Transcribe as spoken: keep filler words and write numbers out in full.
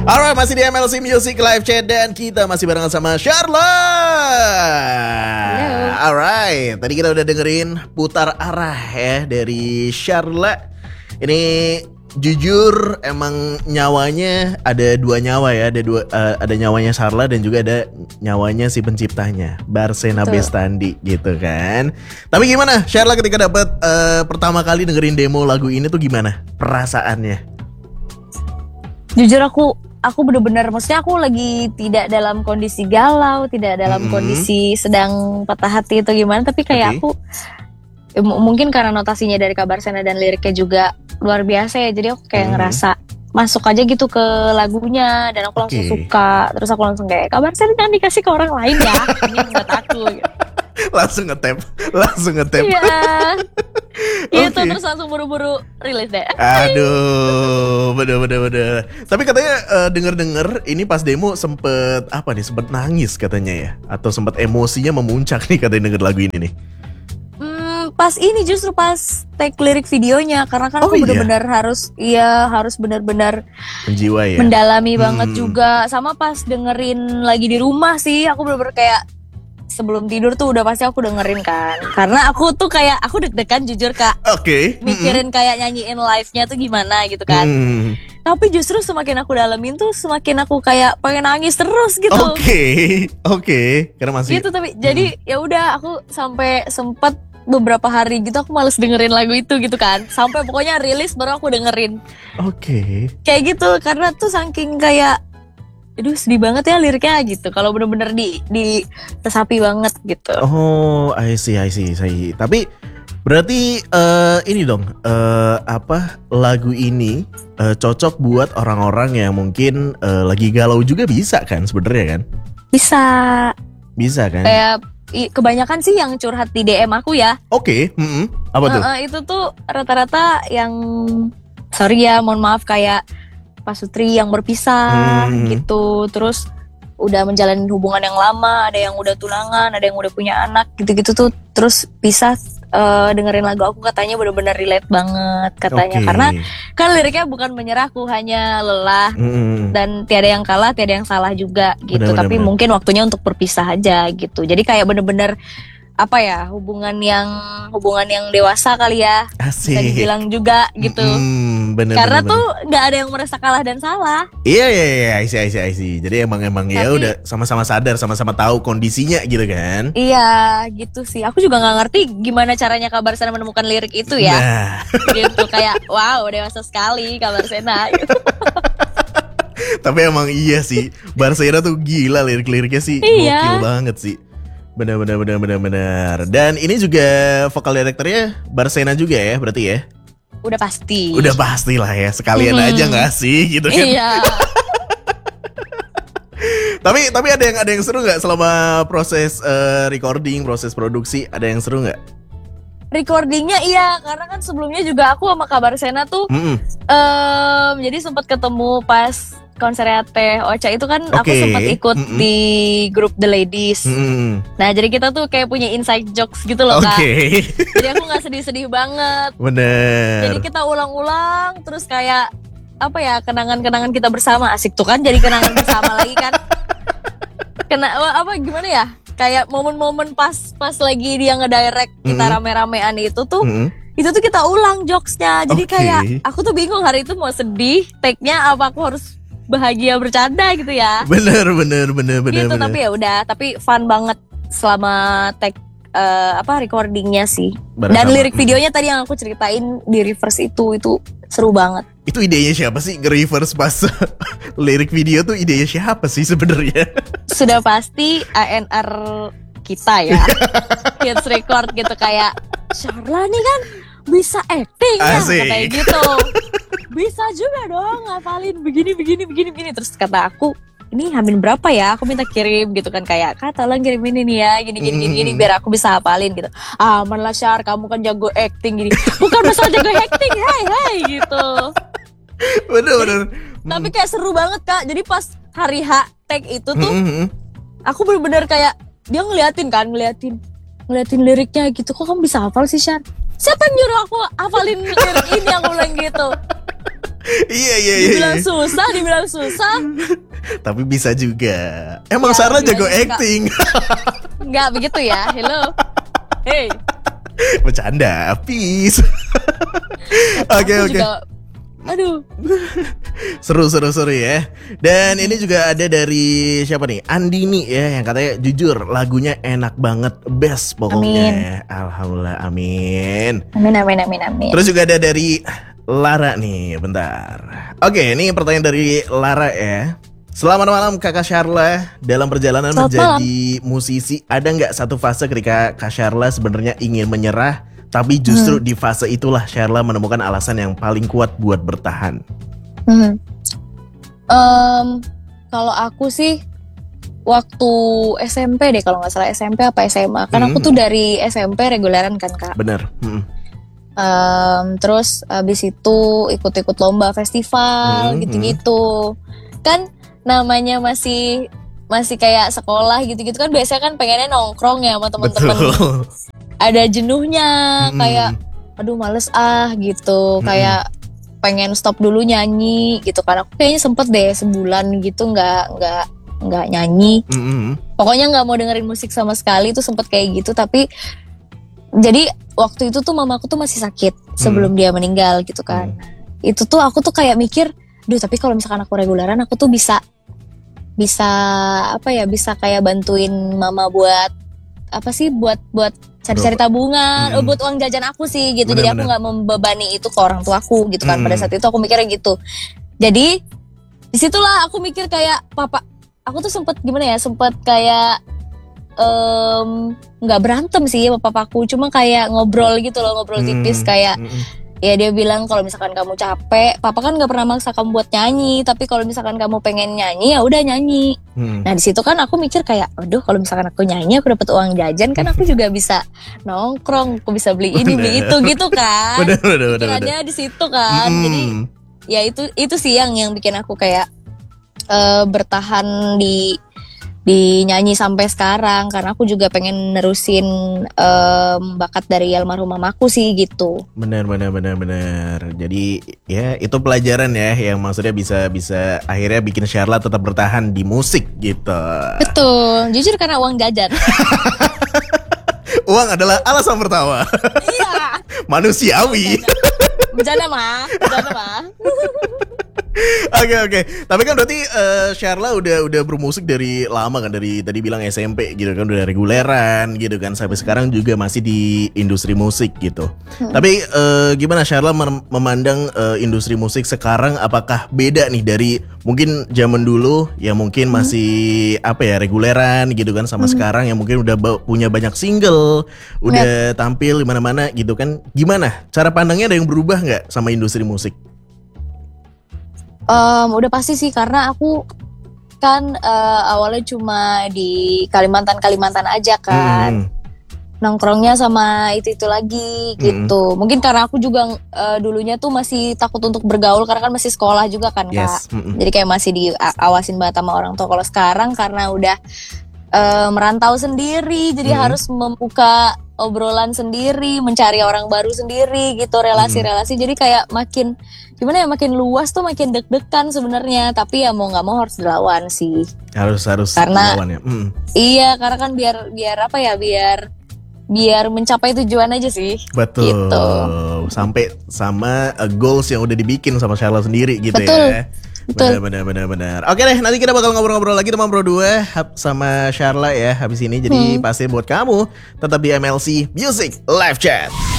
Alright, masih di M L C Music Live Chat dan kita masih barengan sama Sharla. Alright, tadi kita udah dengerin Putar Arah ya dari Sharla. Ini jujur emang nyawanya ada dua nyawa ya, ada dua uh, ada nyawanya Sharla dan juga ada nyawanya si penciptanya Barsena Bestandi gitu kan. Tapi gimana Sharla ketika dapat uh, pertama kali dengerin demo lagu ini tuh gimana perasaannya? Jujur aku aku bener-bener, maksudnya aku lagi tidak dalam kondisi galau, tidak dalam mm-hmm. kondisi sedang patah hati atau gimana, tapi kayak okay. aku ya, m- mungkin karena notasinya dari Kabarsena dan liriknya juga luar biasa ya, jadi aku kayak mm-hmm. ngerasa masuk aja gitu ke lagunya dan aku langsung okay. suka, terus aku langsung kayak Kabarsena jangan dikasih ke orang lain ya, ini buat aku gitu. Langsung nge-tap, langsung nge-tap. Iya. Okay. Itu terus langsung buru-buru rilis deh. Aduh, bener-bener. Tapi katanya uh, denger-denger ini pas demo sempet apa nih, sempet nangis katanya ya, atau sempet emosinya memuncak nih katanya denger lagu ini nih. Hmm, pas ini justru pas take lirik videonya, karena kan oh, aku iya? bener-bener harus, iya harus bener-bener menjiwa ya, mendalami hmm. banget juga. Sama pas dengerin lagi di rumah sih, aku bener-bener kayak sebelum tidur tuh udah pasti aku dengerin kan, karena aku tuh kayak aku deg-degan jujur kak. Oke. Okay. Mikirin mm-hmm. kayak nyanyiin live-nya tuh gimana gitu kan. Mm. Tapi justru semakin aku dalemin tuh semakin aku kayak pengen nangis terus gitu. Oke, okay. oke. Okay. Karena masih. Gitu tapi mm. jadi ya udah aku sampai sempet beberapa hari gitu aku males dengerin lagu itu gitu kan. Sampai pokoknya rilis baru aku dengerin. Oke. Okay. Kayak gitu karena tuh saking kayak aduh sedih banget ya liriknya gitu. Kalau bener-bener di di resapi banget gitu. Oh, I see, I see, I see. Tapi berarti uh, ini dong, uh, apa lagu ini uh, cocok buat orang-orang yang mungkin uh, lagi galau juga bisa kan sebenarnya kan? Bisa. Bisa kan? Kayak i, kebanyakan sih yang curhat di D M aku ya. Oke, okay. mm-hmm. Apa tuh? Uh, uh, itu tuh rata-rata yang sorry ya, mohon maaf kayak pasutri yang berpisah hmm. gitu, terus udah menjalani hubungan yang lama, ada yang udah tunangan, ada yang udah punya anak, gitu-gitu tuh, terus pisah. Uh, dengerin lagu aku katanya benar-benar relate banget katanya, okay. Karena kan liriknya bukan menyerahku, hanya lelah hmm. dan tiada yang kalah, tiada yang salah juga gitu, bener, tapi bener. Mungkin waktunya untuk berpisah aja gitu, jadi kayak bener-bener apa ya, hubungan yang hubungan yang dewasa kali ya. Asik. Bisa dibilang juga gitu. Mm, bener, karena bener, tuh nggak ada yang merasa kalah dan salah. Iya iya iya, I see, I see, I see. Jadi emang emang ya udah sama-sama sadar, sama-sama tahu kondisinya gitu kan. Iya gitu sih. Aku juga nggak ngerti gimana caranya Kabarsena menemukan lirik itu ya. Nah. Gitu kayak wow dewasa sekali Kabarsena. Gitu. Tapi emang iya sih, Barsena tuh gila lirik-liriknya sih, iya. Gokil banget sih. Benar benar benar benar benar. Dan ini juga vokal direkturnya Barsena juga ya berarti ya? Udah pasti. Udah pasti lah ya, sekalian hmm. aja nggak sih gitu kan? Iya. tapi tapi ada yang ada yang seru nggak selama proses uh, recording, proses produksi, ada yang seru nggak? Recordingnya iya, karena kan sebelumnya juga aku sama Kabarsena tuh, mm-hmm. um, jadi sempat ketemu pas konsernya Teh Ocha itu kan, okay. Aku sempat ikut mm-hmm. di grup The Ladies. Mm-hmm. Nah jadi kita tuh kayak punya inside jokes gitu loh okay. Kak. Jadi aku nggak sedih-sedih banget. Bener. Jadi kita ulang-ulang terus kayak apa ya, kenangan-kenangan kita bersama, asik tuh kan, jadi kenangan bersama lagi kan. Kena apa gimana ya? Kayak momen-momen pas pas lagi dia ngedirect mm-hmm. kita rame-ramean itu tuh, mm-hmm. itu tuh kita ulang jokesnya. Jadi okay. kayak aku tuh bingung hari itu mau sedih, take-nya apa aku harus bahagia bercanda gitu ya. Bener bener bener bener. Gitu bener. Tapi ya udah, tapi fun banget selama take uh, apa recordingnya sih. Barang Dan sama. Lirik videonya tadi yang aku ceritain di reverse itu itu seru banget. Itu idenya siapa sih nge-reverse pas lirik video tuh, idenya siapa sih sebenarnya? Sudah pasti A N R kita ya. Hits record gitu kayak Sharla nih kan bisa acting ya katanya gitu. Bisa juga dong ngafalin begini begini begini begini. Terus kata aku, ini hamin berapa ya? Aku minta kirim gitu kan, kayak Kak tolong kirim ini nih ya, gini gini gini, gini biar aku bisa hafalin gitu. Aman lah Syar, kamu kan jago acting gini. Bukan masalah jago acting, hai hai gitu. Bener-bener. Tapi kayak seru banget Kak. Jadi pas hari H take itu tuh, mm-hmm. aku bener-bener kayak dia ngeliatin kan, ngeliatin, ngeliatin liriknya gitu. Kok kamu bisa hafal sih Syar? Siapa yang nyuruh aku hafalin lirik ini, aku bilang gitu. Iya iya iya. Dibilang susah, dibilang susah. Tapi bisa juga. Emang Ya, Sharla jago bilangnya acting. Enggak begitu ya. Hello. Hey. Bercanda, peace. Oke Aku oke. juga- Aduh. Seru seru seru ya. Dan ini juga ada dari siapa nih? Andini ya, yang katanya jujur lagunya enak banget, best pokoknya. Alhamdulillah, amin. Amin amin amin amin. Terus juga ada dari Lara nih, bentar. Oke, ini pertanyaan dari Lara ya. Selamat malam Kakak Sharla. Dalam perjalanan Selamat menjadi musisi, ada nggak satu fase ketika Kak Sharla sebenarnya ingin menyerah, tapi justru Hmm. di fase itulah Sharla menemukan alasan yang paling kuat buat bertahan? Hmm. Em, kalau aku sih waktu S M P deh, kalau nggak salah S M P apa S M A. Kan aku Hmm. tuh dari S M P reguleran kan Kak. Bener. Mm-mm. Em, terus abis itu ikut-ikut lomba festival Hmm, gitu-gitu. Kan namanya masih masih kayak sekolah gitu-gitu kan, biasanya kan pengennya nongkrong ya sama teman-teman. Betul. Ada jenuhnya, Mm-mm. kayak aduh males ah gitu, Mm-mm. kayak pengen stop dulu nyanyi gitu kan. Aku kayaknya sempet deh sebulan gitu nggak nggak nggak nyanyi. Mm-mm. Pokoknya nggak mau dengerin musik sama sekali, itu sempet kayak gitu. Tapi jadi waktu itu tuh mamaku tuh masih sakit sebelum dia meninggal gitu kan. Itu tuh aku tuh kayak mikir, duh tapi kalau misalkan aku reguleran aku tuh bisa bisa apa ya, bisa kayak bantuin mama buat apa sih, buat buat cari-cari tabungan, Hmm. oh, buat uang jajan aku sih gitu. Jadi aku Bener-bener. nggak membebani itu ke orang tuaku gitu kan. Pada Hmm. saat itu aku mikirnya gitu. Jadi disitulah aku mikir kayak papa, aku tuh sempet gimana ya, sempet kayak em, nggak berantem sih sama papaku, cuma kayak ngobrol gitu loh, ngobrol tipis Hmm. kayak Mm-mm. ya dia bilang kalau misalkan kamu capek, papa kan nggak pernah maksa kamu buat nyanyi, tapi kalau misalkan kamu pengen nyanyi ya udah nyanyi. Hmm. Nah di situ kan aku mikir kayak, aduh kalau misalkan aku nyanyi aku dapat uang jajan kan aku juga bisa nongkrong, aku bisa beli ini beli itu gitu kan. Bener bener bener. bener. Pikirannya di situ kan. Mm-mm. Jadi ya itu itu sih yang yang bikin aku kayak eh, bertahan di di nyanyi sampai sekarang, karena aku juga pengen nerusin em, bakat dari almarhum mamaku sih gitu. Bener bener bener bener. Jadi ya itu pelajaran ya yang maksudnya bisa bisa akhirnya bikin Sharla tetap bertahan di musik gitu. Betul, jujur karena uang jajan. Uang adalah alasan pertama. Iya. Manusiawi. Bercanda mah, bercanda mah. Oke oke. Tapi kan berarti eh, Sharla udah udah bermusik dari lama kan, dari tadi bilang S M P gitu kan, udah reguleran gitu kan, sampai sekarang juga masih di industri musik gitu. Hmm. Tapi eh, gimana Sharla mem- memandang eh, industri musik sekarang? Apakah beda nih dari mungkin zaman dulu yang mungkin masih apa ya, reguleran gitu kan, sama Hmm. sekarang yang mungkin udah ba- punya banyak single, udah tampil di mana-mana gitu kan? Gimana? Cara pandangnya ada yang berubah nggak sama industri musik? Em, udah pasti sih, karena aku kan eh, awalnya cuma di Kalimantan Kalimantan aja kan. Hmm. Nongkrongnya sama itu itu lagi gitu. Mungkin karena aku juga eh, dulunya tuh masih takut untuk bergaul karena kan masih sekolah juga kan Kak. Yes. Mm-mm. Jadi kayak masih diawasin banget sama orang tua. Kalau sekarang karena udah eh, merantau sendiri, jadi Hmm. harus membuka obrolan sendiri, mencari orang baru sendiri gitu, relasi-relasi. Jadi kayak makin gimana ya, makin luas tuh makin deg-degan sebenarnya. Tapi ya mau nggak mau harus dilawan sih. Harus harus Karena- lawan ya. Mm. Iya, karena kan biar biar apa ya, biar biar mencapai tujuan aja sih. Betul. Gitu. Sampai sama uh, goals yang udah dibikin sama Sharla sendiri gitu Betul. ya. Betul. Benar, benar, benar, benar. Oke deh, nanti kita bakal ngobrol-ngobrol lagi teman Pro dua hab- sama Sharla ya habis ini. Jadi Hmm. pasti buat kamu tetap di M L C Music Live Chat.